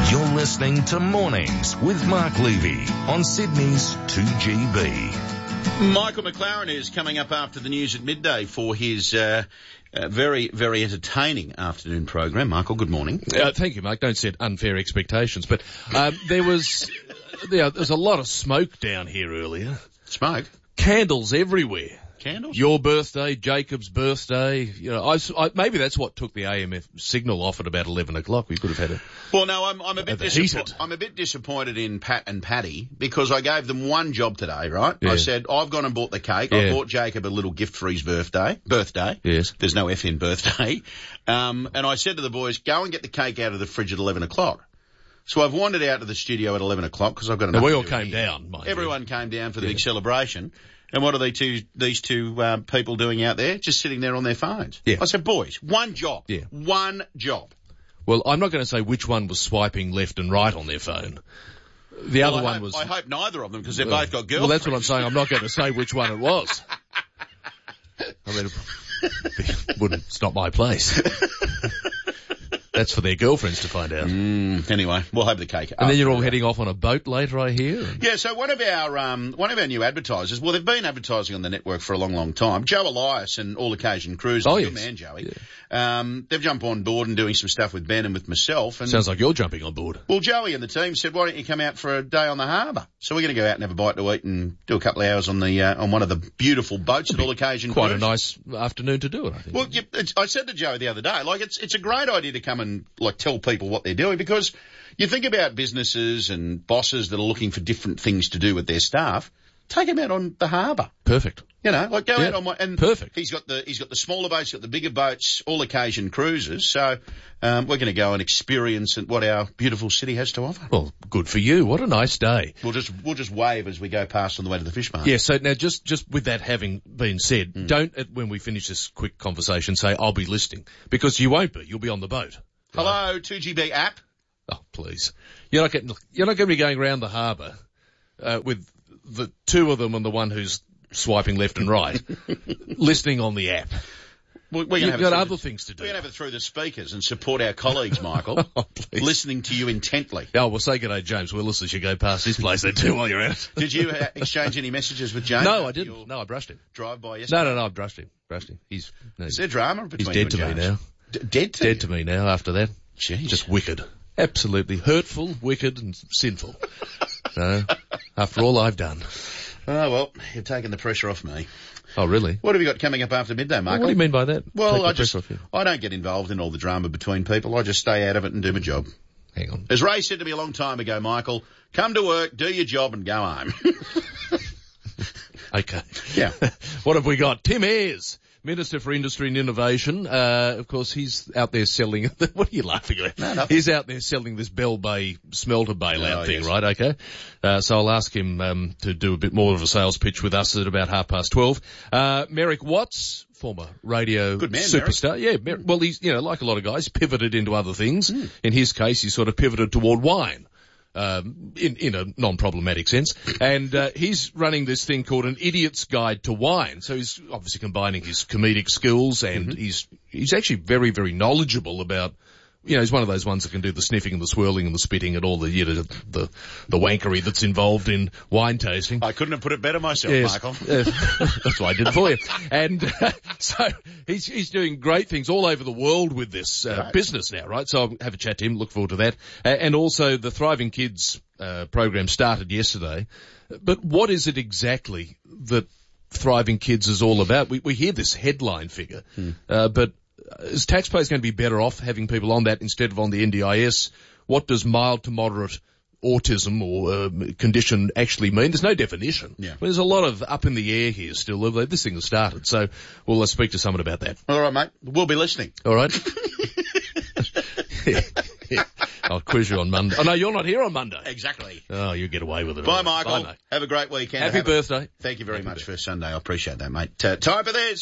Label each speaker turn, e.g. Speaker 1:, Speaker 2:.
Speaker 1: You're listening to Mornings with Mark Levy on Sydney's 2GB.
Speaker 2: Michael McLaren is coming up after the news at midday for his very, very entertaining afternoon program. Michael, good morning.
Speaker 3: Thank you, Mark. Don't set unfair expectations. But there was a lot of smoke down here earlier.
Speaker 2: Smoke?
Speaker 3: Candles everywhere.
Speaker 2: Candles?
Speaker 3: Your birthday, Jacob's birthday. You know, I maybe that's what took the AMF signal off at about 11 o'clock. We could have had it.
Speaker 2: Well, no, I'm a bit disappointed. I'm a bit disappointed in Pat and Patty because I gave them one job today, right? Yeah. I said, I've gone and bought the cake. Yeah. I bought Jacob a little gift for his birthday.
Speaker 3: Yes.
Speaker 2: There's no F in birthday. And I said to the boys, go and get the cake out of the fridge at 11 o'clock. So I've wandered out to the studio at 11 o'clock because I've got enough.
Speaker 3: We all came down, mind
Speaker 2: Everyone came down for the big celebration. And what are these two people doing out there? Just sitting there on their phones.
Speaker 3: Yeah.
Speaker 2: I said, boys, one job.
Speaker 3: Yeah.
Speaker 2: One job.
Speaker 3: Well, I'm not going to say which one was swiping left and right on their phone. The other one was...
Speaker 2: I hope neither of them, because they've both got girlfriends.
Speaker 3: Well, that's what I'm saying. I'm not going to say which one it was. I mean, it's not my place. That's for their girlfriends to find out.
Speaker 2: Anyway, we'll have the cake.
Speaker 3: And then you're all heading off on a boat later, I hear.
Speaker 2: Yeah, so one of our new advertisers, well, they've been advertising on the network for a long, long time. Joe Elias and All Occasion Cruises.
Speaker 3: Oh, yes.
Speaker 2: Good man, Joey.
Speaker 3: Yeah.
Speaker 2: They've jumped on board and doing some stuff with Ben and with myself. And
Speaker 3: sounds like you're jumping on board.
Speaker 2: Well, Joey and the team said, why don't you come out for a day on the harbour? So we're going to go out and have a bite to eat and do a couple of hours on the on one of the beautiful boats at All Occasion Cruises.
Speaker 3: Quite a nice afternoon to do it, I think.
Speaker 2: Well, I said to Joe the other day, like, it's a great idea to come and, like, tell people what they're doing, because you think about businesses and bosses that are looking for different things to do with their staff. Take them out on the harbour.
Speaker 3: Perfect.
Speaker 2: You know, like go out on and
Speaker 3: perfect.
Speaker 2: He's got the smaller boats, he's got the bigger boats, All Occasion Cruises. So we're going to go and experience what our beautiful city has to offer.
Speaker 3: Well, good for you. What a nice day.
Speaker 2: We'll just wave as we go past on the way to the fish market.
Speaker 3: Yeah. So now, just with that having been said, don't when we finish this quick conversation say I'll be listening, because you won't be. You'll be on the boat. Right?
Speaker 2: Hello, 2GB app.
Speaker 3: Oh, please. You're not going to be going around the harbour with the two of them and the one who's swiping left and right, listening on the app. You've got other things to do.
Speaker 2: We're going to have it through the speakers and support our colleagues, Michael, listening to you intently.
Speaker 3: Oh, well, say good day, James Willis, as you go past his place there too while you're at it.
Speaker 2: Did you exchange any messages with James?
Speaker 3: No, I didn't. No, I brushed him.
Speaker 2: Drive-by yesterday?
Speaker 3: No, I brushed him. Is
Speaker 2: there drama between
Speaker 3: you and James? He's dead to me now.
Speaker 2: Dead
Speaker 3: to me now after that.
Speaker 2: Jeez.
Speaker 3: Just wicked. Absolutely hurtful, wicked and sinful. So, after all I've done.
Speaker 2: Oh, well, you've taken the pressure off me.
Speaker 3: Oh, really?
Speaker 2: What have you got coming up after midday, Michael?
Speaker 3: What do you mean by that?
Speaker 2: Well, I don't get involved in all the drama between people. I just stay out of it and do my job.
Speaker 3: Hang on.
Speaker 2: As Ray said to me a long time ago, Michael, come to work, do your job and go home.
Speaker 3: Okay.
Speaker 2: Yeah.
Speaker 3: What have we got? Tim Ayres, Minister for Industry and Innovation. Of course, he's out there selling... What are you laughing at?
Speaker 2: No,
Speaker 3: he's out there selling this Bell Bay smelter bailout thing, yes. Right? Okay. So I'll ask him to do a bit more of a sales pitch with us at about 12:30. Merrick Watts, former radio
Speaker 2: good man,
Speaker 3: superstar.
Speaker 2: Merrick.
Speaker 3: Yeah, well, he's, like a lot of guys, pivoted into other things. In his case, he sort of pivoted toward wine. In a non-problematic sense. And he's running this thing called An Idiot's Guide to Wine. So he's obviously combining his comedic skills, and he's actually very, very knowledgeable about, he's one of those ones that can do the sniffing and the swirling and the spitting and all the wankery that's involved in wine tasting.
Speaker 2: I couldn't have put it better myself,
Speaker 3: yes.
Speaker 2: Michael.
Speaker 3: That's why I did it for you. And so he's doing great things all over the world with this business now, right? So I'll have a chat to him, look forward to that. And also the Thriving Kids program started yesterday. But what is it exactly that Thriving Kids is all about? We hear this headline figure, but is taxpayers going to be better off having people on that instead of on the NDIS? What does mild to moderate autism or condition actually mean? There's no definition.
Speaker 2: Yeah.
Speaker 3: Well, there's a lot of up in the air here still. This thing has started. So we'll speak to someone about that.
Speaker 2: All right, mate. We'll be listening.
Speaker 3: All right. Yeah. I'll quiz you on Monday. Oh, no, you're not here on Monday.
Speaker 2: Exactly.
Speaker 3: Oh, you get away with it.
Speaker 2: Bye, Michael.
Speaker 3: Bye, mate.
Speaker 2: Have a great weekend.
Speaker 3: Happy birthday.
Speaker 2: Thank you very much for Sunday. I appreciate that, mate. Time for this.